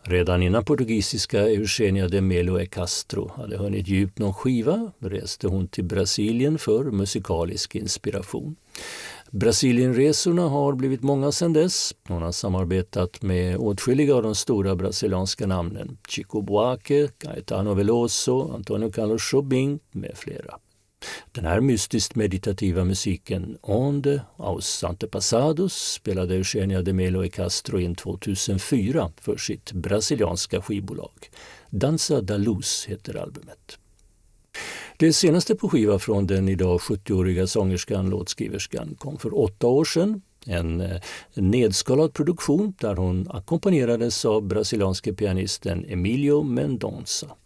Redan innan portugisiska Eugenia de Melo e Castro hade hunnit ge ut någon skiva reste hon till Brasilien för musikalisk inspiration. Brasilienresorna har blivit många sedan dess. Hon har samarbetat med åtskilliga av de stora brasilianska namnen. Chico Buarque, Caetano Veloso, Antonio Carlos Jobim med flera. Den här mystiskt meditativa musiken Onde aos antepassados spelade Eugenia de Melo e Castro in 2004 för sitt brasilianska skivbolag. Danza da Luz heter albumet. Det senaste på skiva från den idag 70-åriga sångerskan, låtskriverskan kom för 8 år sedan. En nedskalad produktion där hon ackompanjerades av brasilianske pianisten Emilio Mendonça.